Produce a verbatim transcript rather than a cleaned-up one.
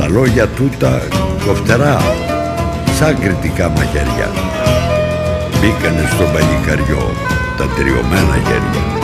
Τα λόγια τούτα κοφτερά σαν κριτικά μαχαίρια μπήκανε στο παλικαριό τα τριωμένα χέρια.